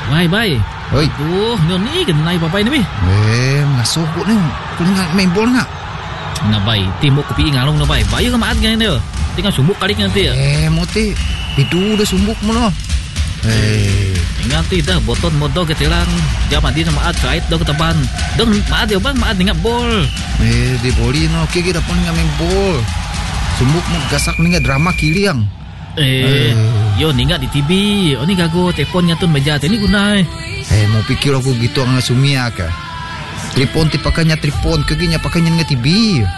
Bay. Oi. Ni kenai papai ni bi. Ngasuh ko ni. Kau nak main bola nak? Na bay, timbuk kopi ngalong na bay. Bayo ka maat ganyan dia. Tinggal sumbuk kalik nanti. Moti. Itu dah sumbuk mo no. Ingati dah boton modo ketilang. Jaman di na maat kait daw kataban. Dong maat dia bang maat ningat bol. Di boli no. Kaya kita pun main bol. Sumbuk mo gasak ningat drama kiliang. Yo ningat di TV. Ni gago teleponnya tu meja ni gunai. Mau pikir aku gitu ang sumia ka. Tripon ti pakanya tripon kaginya pakanya nga TV.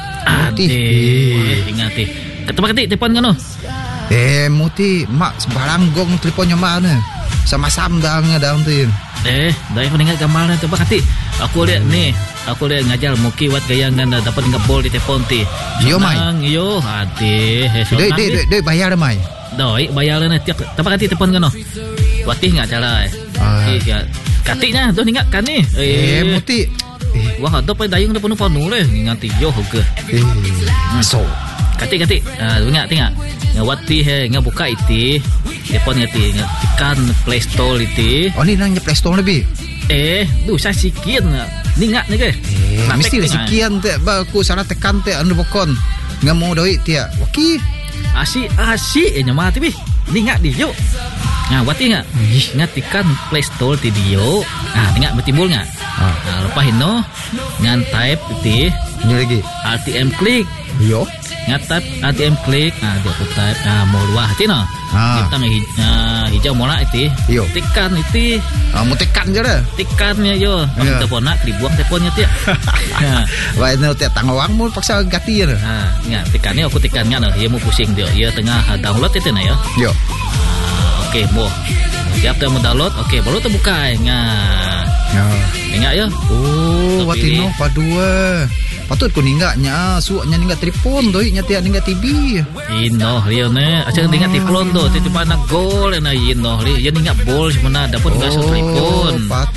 Ingati. Kata telepon kan no? Muti mak sebaranggong teleponnya mana? Sama-sama dah dalam tu. Dah aku ingat gambar tu bakati. Aku lihat ni. Aku lihat ngajar muki wat gayangan dapat ingat bol di telepon ti. Yo mai. Yo hati. Dei bayar mai. Doi bayar na tiap bakati telepon kan no? Watih enggak cara. Katiknya tu ingat kan ni. Muti. Wah, ada pa dayung dah penuh-penuh leh. Ngati yo ke. So. Katik. Ingat tengok. Ngawati ngabuka iti. Telepon ngati tekan Play Store iti. Oh ni nang Play Store lebih. Saya sikian ningat ni ke. Mesti sikian te ba aku sana tekan te anu bokon. Ngamo doi tia. Waki. Asi nyama ti bi. Ningat di yo. Wati enggak? Ingat tekan Play Store ti dio. Ingat bertimbul enggak? Lepas itu ngan type iti. Ini lagi. RTM klik. Yo. Ngatap RTM klik. Dia aku type mau luah iti no. Kita hijau mola iti. Yo. Tekan iti. Mau tekan je dah. Tekannya yo. Telepon nak dibuang teleponnya ti. Wah ini tiap tangawang mau paksa ganti ya. Ingat tekannya aku tekannya no. Dia mau pusing dia. Dia tengah download itu na ya. Yo. Okey, mau. Siap dah mau download. Okey, baru terbuka. Ingat ya. Wati no padua. Patut ko ninggaknya suaknya ninggat telefon doi nya tiak ninggat TV. Ino dia ne. Aja ninggat telefon tu. Tiba-tiba nak gol na ino. Dia ninggat bol sebenarnya dapat gaso telefon.